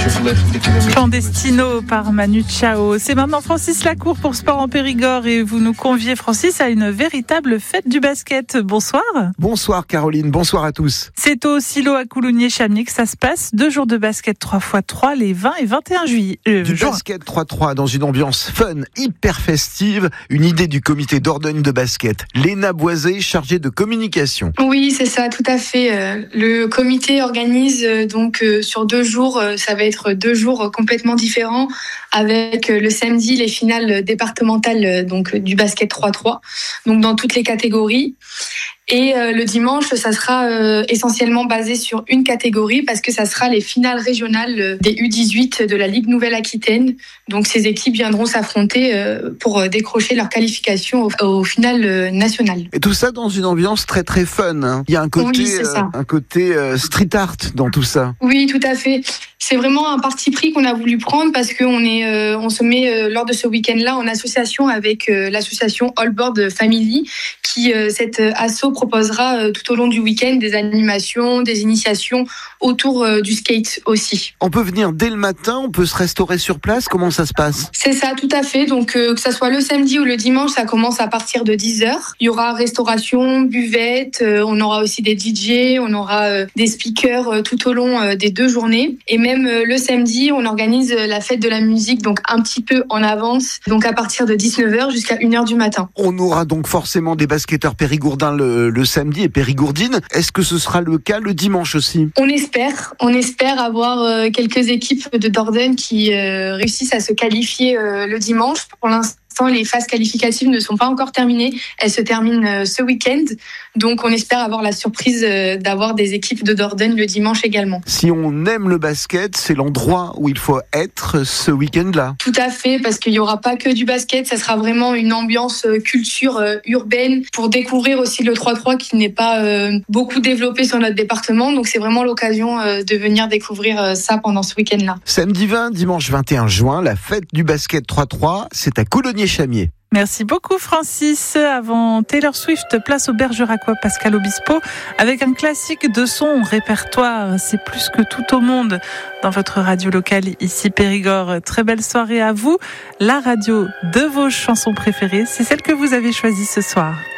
Clandestino par Manu Chao. C'est maintenant Francis Lacour pour Sport en Périgord et vous nous conviez, Francis, à une véritable fête du basket. Bonsoir. Bonsoir Caroline, bonsoir à tous. C'est au silo à Coulommiers-Chamnier que ça se passe. 2 jours de basket 3x3 les 20 et 21 juillet. Basket 3x3 dans une ambiance fun, hyper festive. Une idée du comité d'Ordogne de basket. Léna Boisé, chargée de communication. Oui, c'est ça, tout à fait. Le comité organise donc sur 2 jours, ça va être 2 jours complètement différents, avec le samedi les finales départementales donc du basket 3x3, donc dans toutes les catégories. Et le dimanche, ça sera essentiellement basé sur une catégorie parce que ça sera les finales régionales des U18 de la Ligue Nouvelle-Aquitaine. Donc ces équipes viendront s'affronter pour décrocher leur qualification aux finales nationales. Et tout ça dans une ambiance très très fun. Hein. Il y a un côté street art dans tout ça. Oui, tout à fait. C'est vraiment un parti pris qu'on a voulu prendre parce qu'on on se met lors de ce week-end-là en association avec l'association All Board Family qui, cette asso, proposera tout au long du week-end des animations, des initiations autour du skate aussi. On peut venir dès le matin, on peut se restaurer sur place, comment ça se passe ? C'est ça, tout à fait. Donc que ça soit le samedi ou le dimanche, ça commence à partir de 10h. Il y aura restauration, buvette, on aura aussi des DJ, on aura des speakers tout au long des 2 journées. Et même le samedi, on organise la fête de la musique, donc un petit peu en avance, donc à partir de 19h jusqu'à 1h du matin. On aura donc forcément des basketteurs périgourdins le samedi et périgourdines. Est-ce que ce sera le cas le dimanche aussi ? On espère avoir quelques équipes de Dordogne qui réussissent à se qualifier le dimanche. Pour l'instant, les phases qualificatives ne sont pas encore terminées. Elles se terminent ce week-end. Donc, on espère avoir la surprise d'avoir des équipes de Dordogne le dimanche également. Si on aime le basket, c'est l'endroit où il faut être ce week-end-là. Tout à fait, parce qu'il n'y aura pas que du basket. Ça sera vraiment une ambiance culture urbaine pour découvrir aussi le 3x3 qui n'est pas beaucoup développé sur notre département. Donc, c'est vraiment l'occasion de venir découvrir ça pendant ce week-end-là. Samedi 20, dimanche 21 juin, la fête du basket 3x3, c'est à Coulommiers-Chamiers. Merci beaucoup Francis. Avant Taylor Swift, place au Bergeracois Pascal Obispo avec un classique de son répertoire. C'est plus que tout au monde dans votre radio locale ici Périgord. Très belle soirée à vous. La radio de vos chansons préférées, c'est celle que vous avez choisie ce soir.